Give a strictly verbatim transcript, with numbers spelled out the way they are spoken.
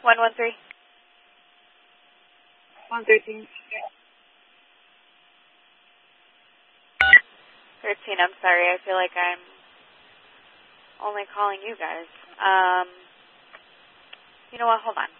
one one three. one thirteen. thirteen, I'm sorry. I feel like I'm only calling you guys. Um, you know what? Hold on.